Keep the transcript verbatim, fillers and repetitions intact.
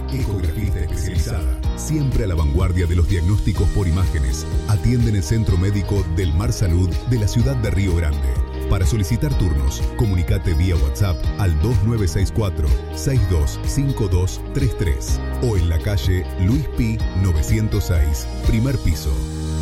ecografista especializada, siempre a la vanguardia de los diagnósticos por imágenes. Atiende en el Centro Médico Del Mar Salud de la ciudad de Río Grande. Para solicitar turnos, comunicate vía WhatsApp al dos nueve seis cuatro, seis dos cinco dos tres tres o en la calle Luis Pi novecientos seis, primer piso.